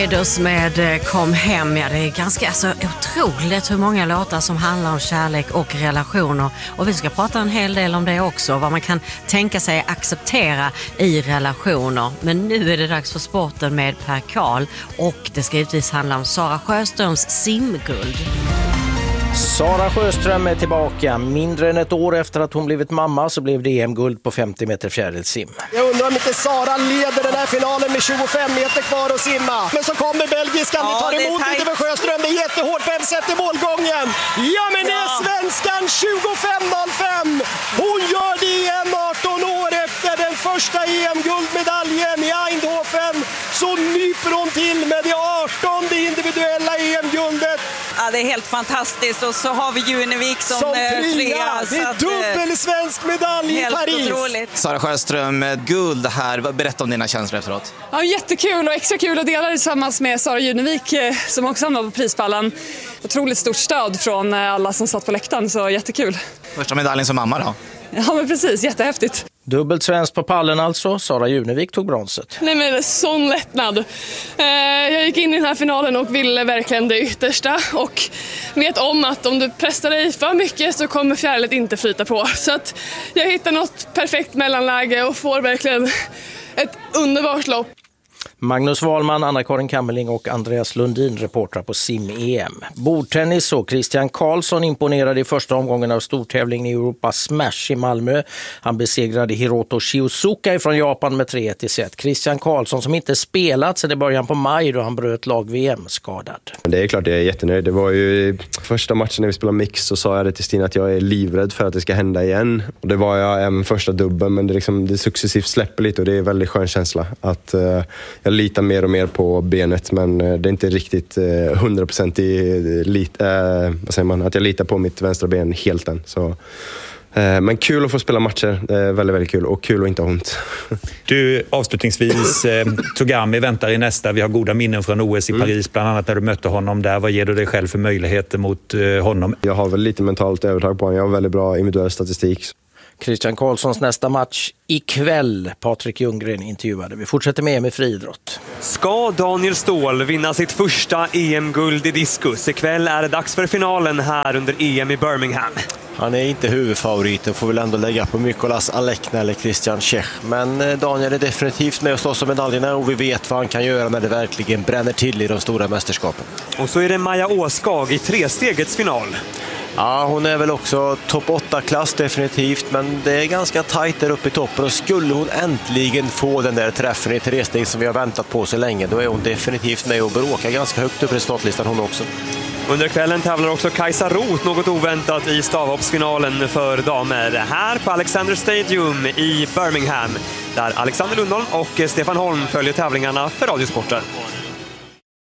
Edos med Kom hem, ja, det är ganska otroligt hur många låtar som handlar om kärlek och relationer, och vi ska prata en hel del om det också, vad man kan tänka sig acceptera i relationer. Men nu är det dags för sporten med Per Karl, och det ska givetvis handla om Sara Sjöströms simguld. Sara Sjöström är tillbaka. Mindre än ett år efter att hon blivit mamma så blev det EM-guld på 50 meter fjärilsim. Jag undrar om inte Sara leder den här finalen med 25 meter kvar att simma. Men så kommer belgiskan, vi tar emot lite med Sjöström. Det är jättehårt, 5 set i målgången. Ja, men det är svenskan 25.05. Hon gör det igen 18 år efter den första EM-guldmedaljen i Eindhoven. Så nyper hon till med det 18:e individuella EM-guldet. Ja, det är helt fantastiskt. Och så har vi Junevik som trea. Det är dubbel svensk medalj i Paris. Helt otroligt. Sara Sjöström, guld här. Berätta om dina känslor efteråt. Ja, jättekul och extra kul att dela det tillsammans med Sara Junevik som också hamnar på prispallen. Otroligt stort stöd från alla som satt på läktaren, så jättekul. Första medaljen som mamma då? Ja, men precis, jättehäftigt. Dubbelt svensk på pallen alltså. Sara Junevik tog bronset. Nej, men sån lättnad. Jag gick in i den här finalen och ville verkligen det yttersta. Och vet om att om du pressar dig för mycket så kommer fjärilet inte flyta på. Så att jag hittar något perfekt mellanläge och får verkligen ett underbart lopp. Magnus Wahlman, Anna-Karin Kammerling och Andreas Lundin reportrar på sim-EM. Bordtennis och Christian Karlsson imponerade i första omgången av stortävlingen i Europa Smash i Malmö. Han besegrade Hiroto Shizuka från Japan med 3-1 i set. Christian Karlsson, som inte spelat sedan i början på maj då han bröt lag-VM, skadad. Det är klart jag är jättenöjd. Det var ju första matchen när vi spelade mix, så sa jag det till Stina att jag är livrädd för att det ska hända igen. Och det var jag även första dubben, men det successivt släpper lite och det är en väldigt skön känsla att jag litar mer och mer på benet, men det är inte riktigt 100% vad säger man, att jag litar på mitt vänstra ben helt än. Så, men kul att få spela matcher, väldigt, väldigt kul, och kul att inte ha ont. Du, avslutningsvis, Togami väntar i nästa. Vi har goda minnen från OS i Paris, bland annat när du mötte honom där. Vad ger du dig själv för möjligheter mot honom? Jag har väl lite mentalt övertag på honom. Jag har väldigt bra individuell statistik. Christian Karlssons nästa match ikväll. Patrik Ljunggren intervjuade. Vi fortsätter med friidrott. Ska Daniel Ståhl vinna sitt första EM-guld i diskus? Ikväll är det dags för finalen här under EM i Birmingham. Han är inte huvudfavoriten, får väl ändå lägga på Mikolas Alekna eller Christian Czech. Men Daniel är definitivt med och slåss om medaljerna, och vi vet vad han kan göra när det verkligen bränner till i de stora mästerskapen. Och så är det Maja Åskag i trestegets final. Ja, hon är väl också topp 8-klass definitivt, men det är ganska tajt där uppe i toppen, och skulle hon äntligen få den där träffen i tresteg som vi har väntat på så länge, då är hon definitivt med och bråkar ganska högt upp i startlistan hon också. Under kvällen tävlar också Kajsa Roth något oväntat i stavhoppsfinalen för damer här på Alexander Stadium i Birmingham, där Alexander Lundholm och Stefan Holm följer tävlingarna för Radiosporten.